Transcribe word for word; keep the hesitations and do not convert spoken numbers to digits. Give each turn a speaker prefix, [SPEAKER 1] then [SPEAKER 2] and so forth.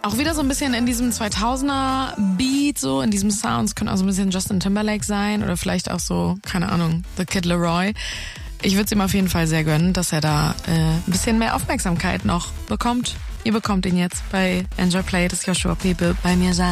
[SPEAKER 1] Auch wieder so ein bisschen in diesem zweitausender Beat, so in diesem Sound. Es könnte auch so ein bisschen Justin Timberlake sein oder vielleicht auch so, keine Ahnung, The Kid Laroi. Ich würde es ihm auf jeden Fall sehr gönnen, dass er da äh, ein bisschen mehr Aufmerksamkeit noch bekommt. Ihr bekommt ihn jetzt bei Enjoy Play, das Joshua Pepe bei mir sein.